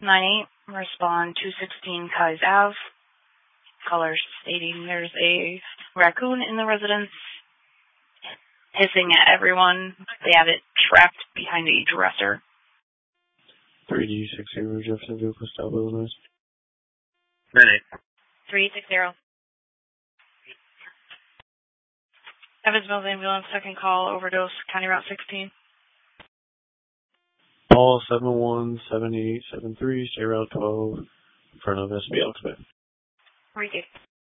9-8, respond 216 Kais Ave. Caller stating there's a raccoon in the residence, hissing at everyone. They have it trapped behind a dresser. 3D60 Jeffersonville, Coastal, Illinois. 9-8. 360. Evansville ambulance, second call, overdose, County Route 16. All 717873, State Route 12, in front of SB Elksmith. Repeat.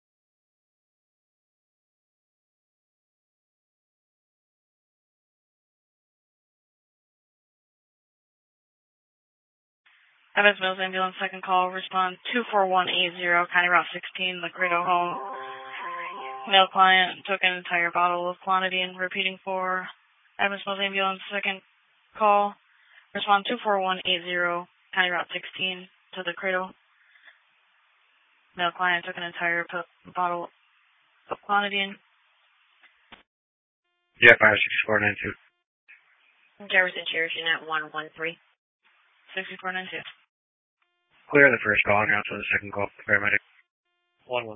Evansville ambulance, second call, respond 24180, County Route 16, the Credo home. Male client took an entire bottle of clonidine, repeating for Evansville ambulance, second call, respond 24180, County Route 16, to the Credo. Male client took an entire bottle of clonidine. Yeah, 56492. Jefferson Sheriff Unit 113. 6492. Clear the first call and answer the second call. Paramedic. 113.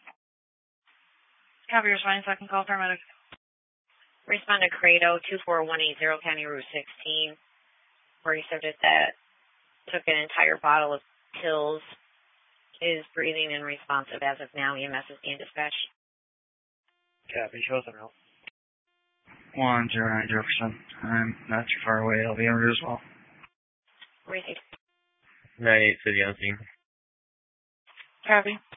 Copy, responding, second call, paramedic. Respond to Credo 24180, County Route 16, where he subject that took an entire bottle of pills, is breathing and responsive as of now. EMS is being dispatched. Copy, show them out. 109 Jefferson. I'm not too far away. I'll be en route as well. Receive. 9-8, city on scene. Copy.